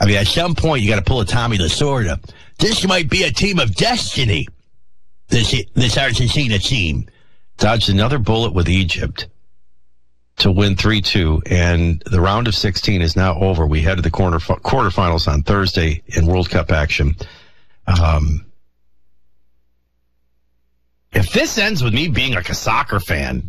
I mean, at some point, you got to pull a Tommy Lasorda. This might be a team of destiny, this Argentina team. Dodged another bullet with Egypt to win 3-2, and the round of 16 is now over. We head to the quarterfinals on Thursday in World Cup action. If this ends with me being like a soccer fan,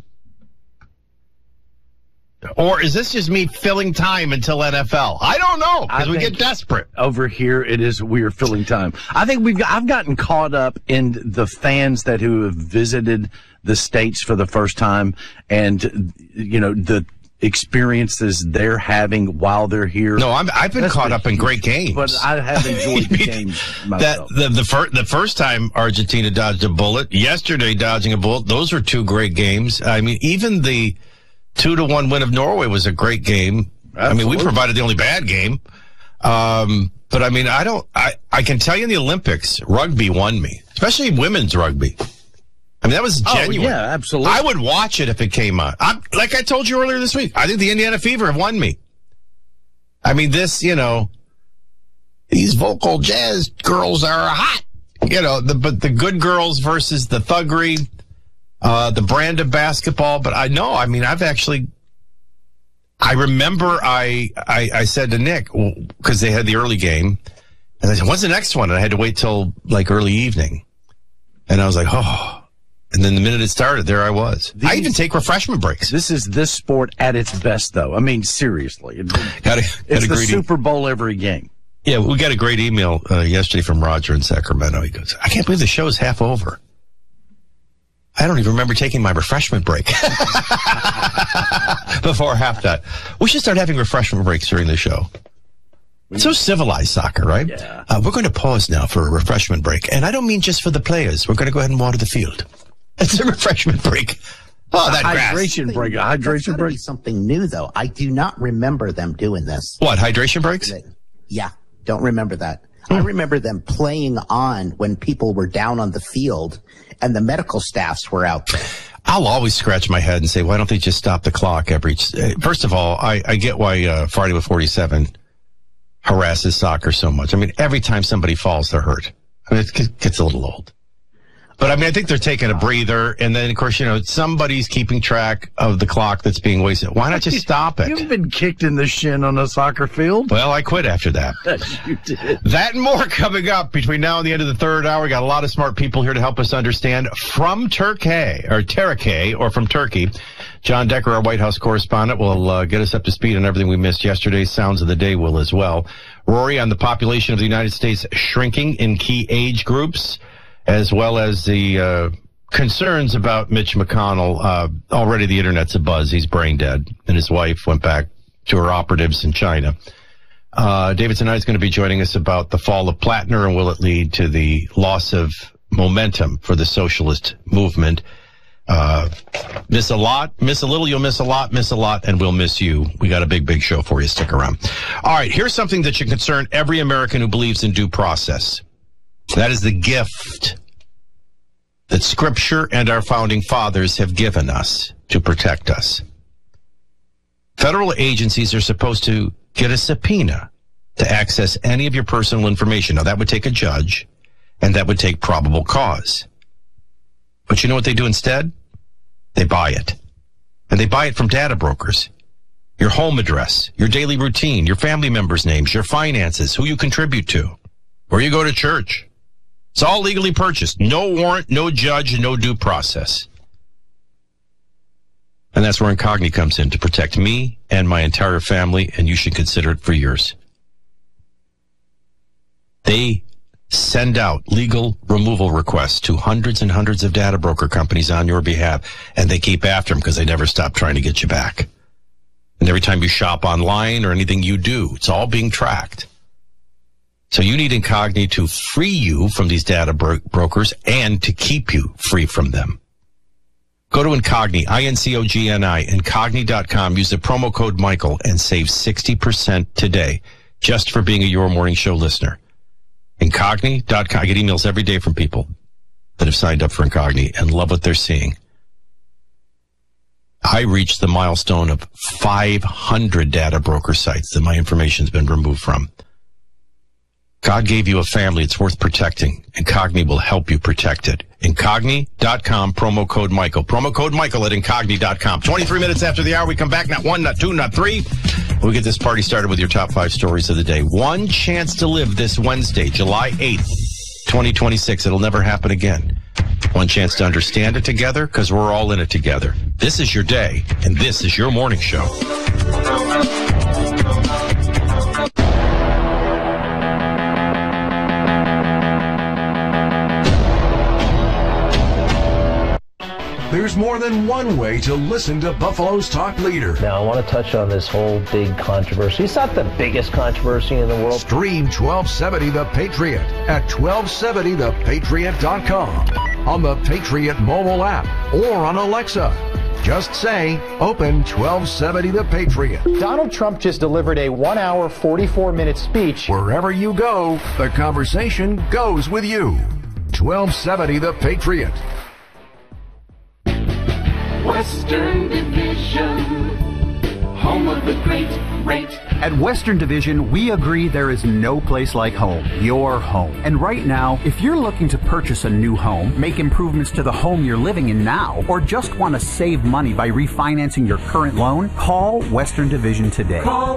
or is this just me filling time until NFL? I don't know, because we get desperate. Over here, it is we are filling time. I think I've gotten caught up in the fans who have visited the States for the first time, and the experiences they're having while they're here. No, I've been caught up in great games, but I have enjoyed the games myself. The first time Argentina dodged a bullet, yesterday dodging a bullet, those were two great games. I mean, even the 2-1 win of Norway was a great game. Absolutely. I mean, we provided the only bad game. But I mean, I can tell you in the Olympics, rugby won me, especially women's rugby. I mean, that was genuine. Oh, yeah, absolutely. I would watch it if it came on. Like I told you earlier this week, I think the Indiana Fever have won me. I mean, these vocal jazz girls are hot. But the good girls versus the thuggery, the brand of basketball. But I remember I said to Nick, because they had the early game, and I said, when's the next one? And I had to wait till like early evening. And I was like, oh. And then the minute it started, there I was. I even take refreshment breaks. This is this sport at its best, though. I mean, seriously. It's the Super Bowl every game. Yeah, we got a great email yesterday from Roger in Sacramento. He goes, I can't believe the show is half over. I don't even remember taking my refreshment break before half that. We should start having refreshment breaks during the show. It's so civilized, soccer, right? Yeah. We're going to pause now for a refreshment break. And I don't mean just for the players. We're going to go ahead and water the field. It's a refreshment break. Oh, that hydration break. A hydration break. Be something new, though. I do not remember them doing this. What, hydration breaks? Yeah, don't remember that. I remember them playing on when people were down on the field and the medical staffs were out there. I'll always scratch my head and say, why don't they just stop the clock every... First of all, I get why Friday with 47 harasses soccer so much. I mean, every time somebody falls, they're hurt. I mean, it gets a little old. But, I mean, I think they're taking a breather, and then, of course, somebody's keeping track of the clock that's being wasted. Why not just stop it? You've been kicked in the shin on a soccer field. Well, I quit after that. You did. That and more coming up between now and the end of the third hour. We got a lot of smart people here to help us understand from Turkey, or from Turkey. John Decker, our White House correspondent, will get us up to speed on everything we missed yesterday. Sounds of the day will as well. Rory on the population of the United States shrinking in key age groups, as well as the concerns about Mitch McConnell. Already the internet's abuzz. He's brain dead, and his wife went back to her operatives in China. David tonight is going to be joining us about the fall of Plattner, and will it lead to the loss of momentum for the socialist movement? Miss a lot, miss a little, you'll miss a lot, and we'll miss you. We got a big show for you. Stick around. All right, here's something that should concern every American who believes in due process. That is the gift that Scripture and our founding fathers have given us to protect us. Federal agencies are supposed to get a subpoena to access any of your personal information. Now, that would take a judge, and that would take probable cause. But you know what they do instead? They buy it. And they buy it from data brokers. Your home address, your daily routine, your family members' names, your finances, who you contribute to, where you go to church. It's all legally purchased. No warrant, no judge, no due process. And that's where Incogni comes in to protect me and my entire family, and you should consider it for yours. They send out legal removal requests to hundreds and hundreds of data broker companies on your behalf, and they keep after them because they never stop trying to get you back. And every time you shop online or anything you do, it's all being tracked. So you need Incogni to free you from these data brokers and to keep you free from them. Go to Incogni, INCOGNI, Incogni.com. Use the promo code Michael and save 60% today just for being a Your Morning Show listener. Incogni.com. I get emails every day from people that have signed up for Incogni and love what they're seeing. I reached the milestone of 500 data broker sites that my information's been removed from. God gave you a family. It's worth protecting. Incogni will help you protect it. Incogni.com, promo code Michael. Promo code Michael at Incogni.com. 23 minutes after the hour, we come back. Not 1, not 2, not 3. We get this party started with your top 5 stories of the day. One chance to live this Wednesday, July 8th, 2026. It'll never happen again. One chance to understand it together, because we're all in it together. This is your day, and this is your morning show. There's more than one way to listen to Buffalo's talk leader. Now, I want to touch on this whole big controversy. It's not the biggest controversy in the world. Stream 1270 The Patriot at 1270thepatriot.com, on the Patriot mobile app, or on Alexa. Just say, open 1270 The Patriot. Donald Trump just delivered a 1 hour, 44-minute speech. Wherever you go, the conversation goes with you. 1270 The Patriot. Western Division, home of the great rate. At Western Division, we agree there is no place like home, your home. And right now, if you're looking to purchase a new home, make improvements to the home you're living in now, or just want to save money by refinancing your current loan, call Western Division today.